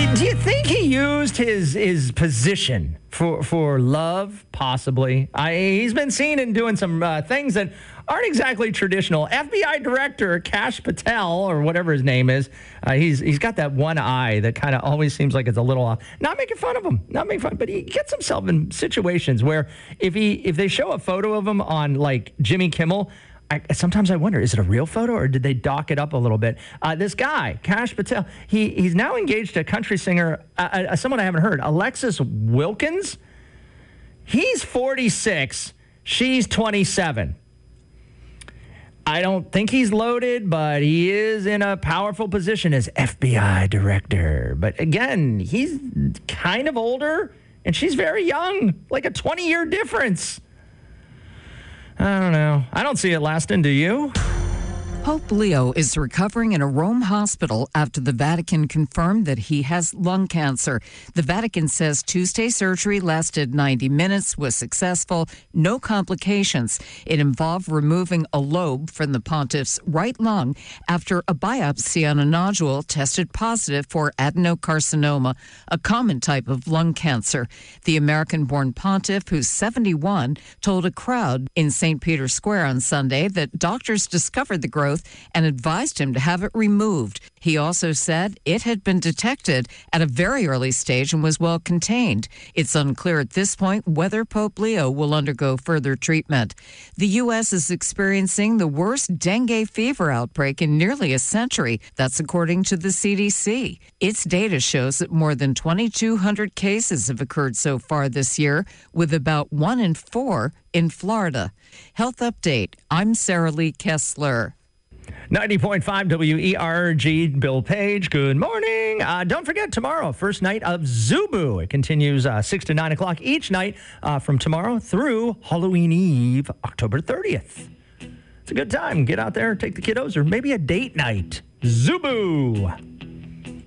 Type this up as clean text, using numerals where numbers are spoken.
Do you think he used his position for love? Possibly. He's been seen in doing some things that aren't exactly traditional. FBI Director Kash Patel, or whatever his name is, he's got that one eye that kind of always seems like it's a little off. Not making fun of him, but he gets himself in situations where if they show a photo of him on like Jimmy Kimmel, sometimes I wonder, is it a real photo or did they dock it up a little bit? This guy, Kash Patel, he's now engaged to a country singer, someone I haven't heard, Alexis Wilkins. He's 46. She's 27. I don't think he's loaded, but he is in a powerful position as FBI director. But again, he's kind of older and she's very young, like a 20-year difference. I don't know. I don't see it lasting, do you? Pope Leo is recovering in a Rome hospital after the Vatican confirmed that he has lung cancer. The Vatican says Tuesday surgery lasted 90 minutes, was successful, no complications. It involved removing a lobe from the pontiff's right lung after a biopsy on a nodule tested positive for adenocarcinoma, a common type of lung cancer. The American-born pontiff, who's 71, told a crowd in St. Peter's Square on Sunday that doctors discovered the growth and advised him to have it removed. He also said it had been detected at a very early stage and was well contained. It's unclear at this point whether Pope Leo will undergo further treatment. The U.S. is experiencing the worst dengue fever outbreak in nearly a century. That's according to the CDC. Its data shows that more than 2,200 cases have occurred so far this year, with about 1 in 4 in Florida. Health Update. I'm Sarah Lee Kessler. 90.5 WERG, Bill Page. Good morning. Don't forget, tomorrow, first night of Zubu. It continues 6 to 9 o'clock each night from tomorrow through Halloween Eve, October 30th. It's a good time. Get out there, take the kiddos, or maybe a date night. Zubu.